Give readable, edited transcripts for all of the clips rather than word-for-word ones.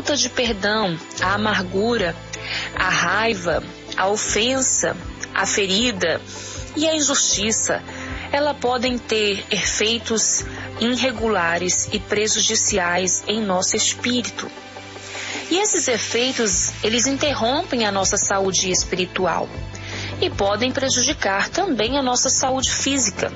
falta de perdão, a amargura, a raiva, a ofensa, a ferida e a injustiça, elas podem ter efeitos irregulares e prejudiciais em nosso espírito. E esses efeitos, eles interrompem a nossa saúde espiritual e podem prejudicar também a nossa saúde física.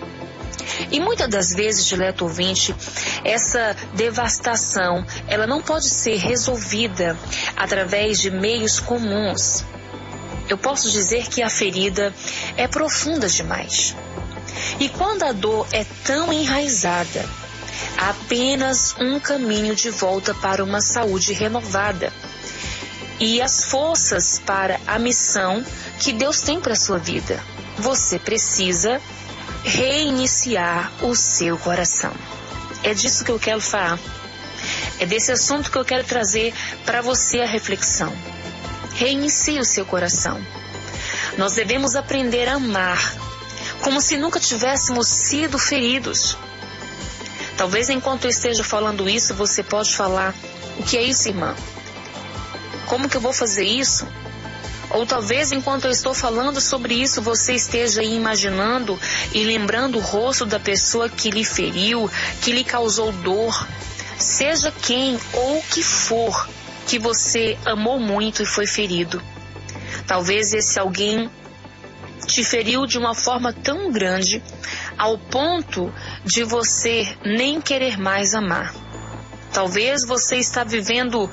E muitas das vezes, dileto ouvinte, essa devastação, ela não pode ser resolvida através de meios comuns. Eu posso dizer que a ferida é profunda demais. E quando a dor é tão enraizada, há apenas um caminho de volta para uma saúde renovada e as forças para a missão que Deus tem para a sua vida. Você precisa reiniciar o seu coração. É disso que eu quero falar. É desse assunto que eu quero trazer para você a reflexão. Reinicie o seu coração. Nós devemos aprender a amar como se nunca tivéssemos sido feridos. Talvez enquanto eu esteja falando isso, você pode falar: o que é isso, irmã? Como que eu vou fazer isso? Ou talvez enquanto eu estou falando sobre isso, você esteja aí imaginando e lembrando o rosto da pessoa que lhe feriu, que lhe causou dor. Seja quem ou o que for que você amou muito e foi ferido. Talvez esse alguém te feriu de uma forma tão grande ao ponto de você nem querer mais amar. Talvez você está vivendo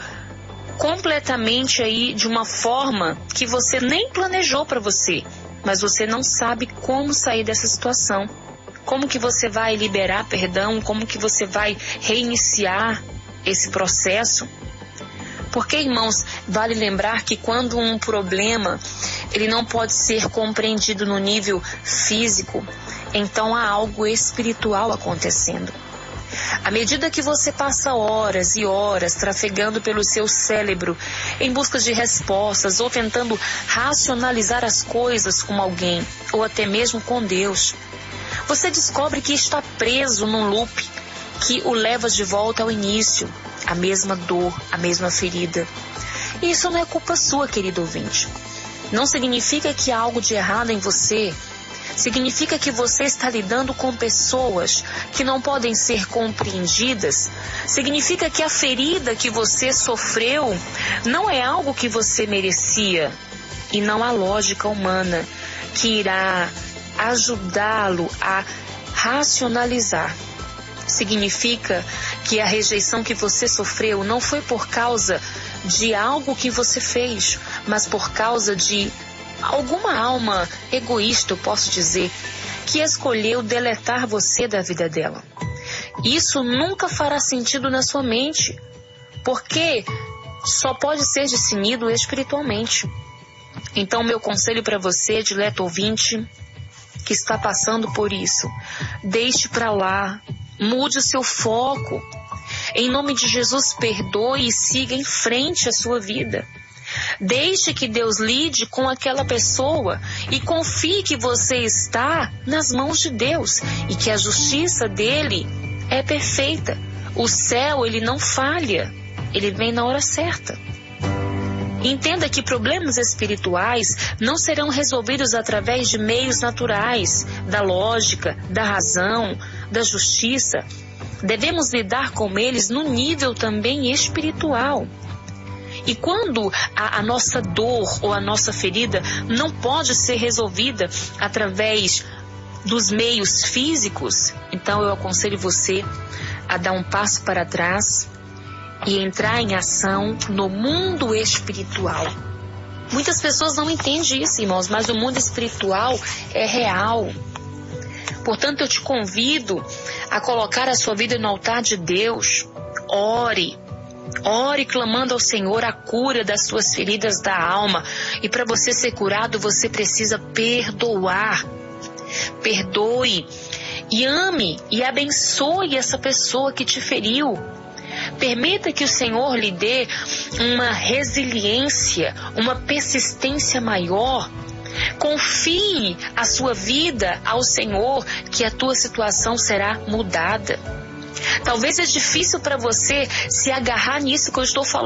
completamente aí de uma forma que você nem planejou para você, mas você não sabe como sair dessa situação. Como que você vai liberar perdão? Como que você vai reiniciar esse processo? Porque, irmãos, vale lembrar que quando um problema ele não pode ser compreendido no nível físico, então há algo espiritual acontecendo. À medida que você passa horas e horas trafegando pelo seu cérebro em busca de respostas ou tentando racionalizar as coisas com alguém ou até mesmo com Deus, você descobre que está preso num loop que o leva de volta ao início, a mesma dor, a mesma ferida. E isso não é culpa sua, querido ouvinte. Não significa que há algo de errado em você. Significa que você está lidando com pessoas que não podem ser compreendidas. Significa que a ferida que você sofreu não é algo que você merecia. E não há lógica humana que irá ajudá-lo a racionalizar. Significa que a rejeição que você sofreu não foi por causa de algo que você fez, mas por causa de alguma alma egoísta, eu posso dizer, que escolheu deletar você da vida dela. Isso nunca fará sentido na sua mente, porque só pode ser discernido espiritualmente. Então, meu conselho para você, dileto ouvinte, que está passando por isso, deixe para lá, mude o seu foco. Em nome de Jesus, perdoe e siga em frente a sua vida. Deixe que Deus lide com aquela pessoa e confie que você está nas mãos de Deus e que a justiça dele é perfeita. O céu, ele não falha, ele vem na hora certa. Entenda que problemas espirituais não serão resolvidos através de meios naturais, da lógica, da razão, da justiça. Devemos lidar com eles no nível também espiritual. E quando a nossa dor ou a nossa ferida não pode ser resolvida através dos meios físicos, então eu aconselho você a dar um passo para trás e entrar em ação no mundo espiritual. Muitas pessoas não entendem isso, irmãos, mas o mundo espiritual é real. Portanto, eu te convido a colocar a sua vida no altar de Deus. Ore clamando ao Senhor a cura das suas feridas da alma. E para você ser curado, você precisa perdoar. Perdoe e ame e abençoe essa pessoa que te feriu. Permita que o Senhor lhe dê uma resiliência, uma persistência maior. Confie a sua vida ao Senhor, que a tua situação será mudada. Talvez seja difícil para você se agarrar nisso que eu estou falando.